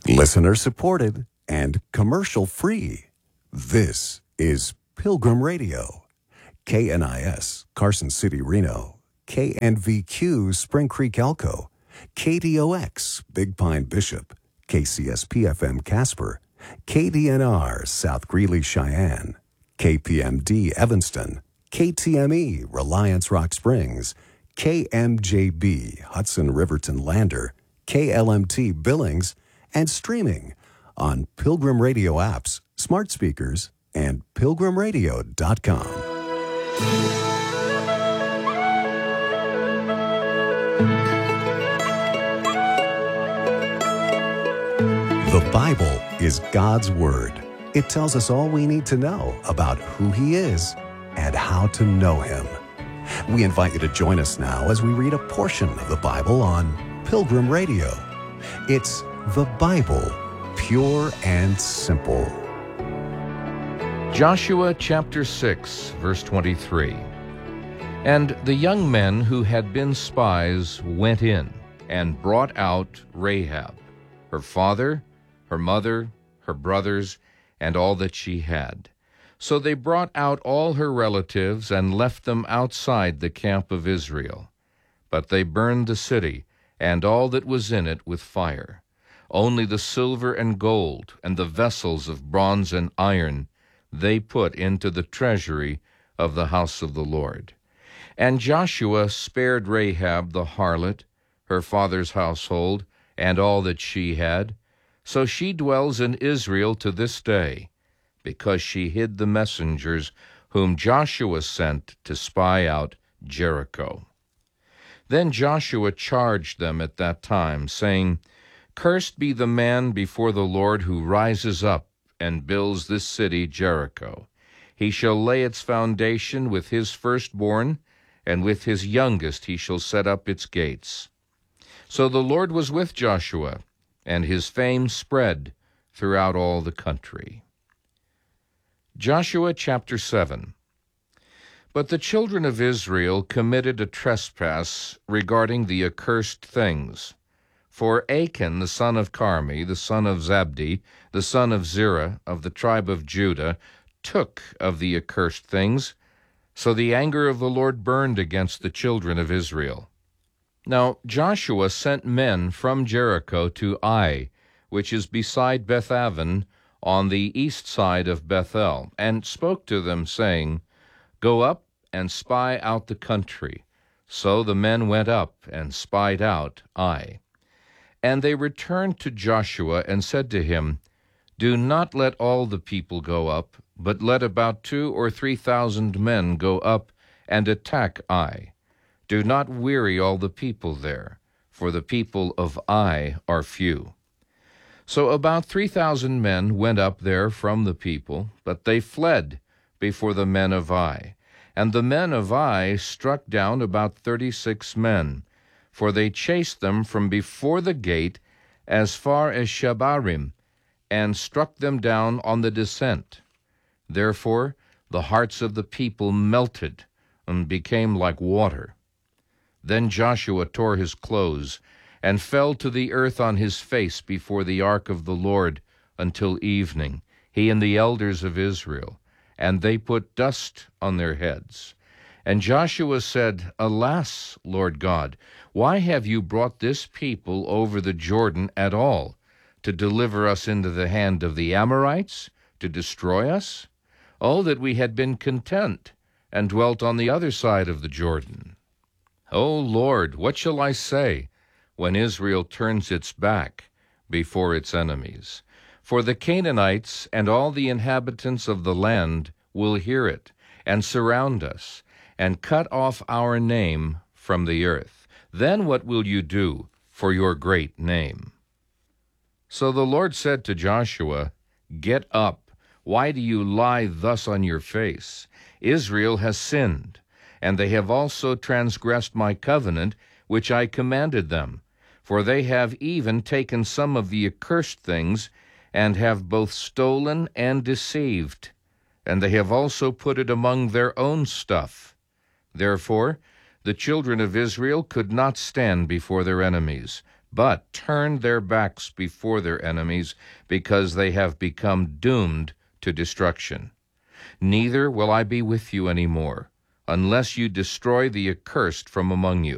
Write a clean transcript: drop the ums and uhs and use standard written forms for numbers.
Listener supported and commercial free. This is Pilgrim Radio. KNIS, Carson City, Reno. KNVQ, Spring Creek, Elko. KDOX, Big Pine, Bishop. KCSP-FM, Casper. KDNR, South Greeley, Cheyenne. KPMD, Evanston. KTME, Reliance, Rock Springs. KMJB, Hudson, Riverton, Lander. KLMT, Billings. And streaming on Pilgrim Radio apps, smart speakers, and pilgrimradio.com. The Bible is God's Word. It tells us all we need to know about who He is and how to know Him. We invite you to join us now as we read a portion of the Bible on Pilgrim Radio. It's the Bible, pure and simple. Joshua chapter 6, verse 23. And the young men who had been spies went in and brought out Rahab, her father, her mother, her brothers, and all that she had. So they brought out all her relatives and left them outside the camp of Israel. But they burned the city and all that was in it with fire. Only the silver and gold and the vessels of bronze and iron they put into the treasury of the house of the Lord. And Joshua spared Rahab the harlot, her father's household, and all that she had. So she dwells in Israel to this day, because she hid the messengers whom Joshua sent to spy out Jericho. Then Joshua charged them at that time, saying, Cursed be the man before the Lord who rises up and builds this city Jericho. He shall lay its foundation with his firstborn, and with his youngest he shall set up its gates. So the Lord was with Joshua, and his fame spread throughout all the country. Joshua chapter 7. But the children of Israel committed a trespass regarding the accursed things. For Achan, the son of Carmi, the son of Zabdi, the son of Zerah, of the tribe of Judah, took of the accursed things, so the anger of the Lord burned against the children of Israel. Now Joshua sent men from Jericho to Ai, which is beside Bethaven, on the east side of Bethel, and spoke to them, saying, Go up and spy out the country. So the men went up and spied out Ai. And they returned to Joshua and said to him, Do not let all the people go up, but let about 2,000 or 3,000 men go up and attack Ai. Do not weary all the people there, for the people of Ai are few. So about 3,000 men went up there from the people, but they fled before the men of Ai. And the men of Ai struck down about 36 men, for they chased them from before the gate as far as Shebarim, and struck them down on the descent. Therefore the hearts of the people melted and became like water. Then Joshua tore his clothes, and fell to the earth on his face before the ark of the Lord until evening, he and the elders of Israel, and they put dust on their heads. And Joshua said, Alas, Lord God, why have you brought this people over the Jordan at all, to deliver us into the hand of the Amorites, to destroy us? Oh, that we had been content, and dwelt on the other side of the Jordan. O Lord, what shall I say when Israel turns its back before its enemies? For the Canaanites and all the inhabitants of the land will hear it, and surround us, and cut off our name from the earth. Then what will you do for your great name? So the Lord said to Joshua, Get up. Why do you lie thus on your face? Israel has sinned, and they have also transgressed my covenant, which I commanded them. For they have even taken some of the accursed things, and have both stolen and deceived. And they have also put it among their own stuff. Therefore the children of Israel could not stand before their enemies, but turned their backs before their enemies, because they have become doomed to destruction. Neither will I be with you any more, unless you destroy the accursed from among you.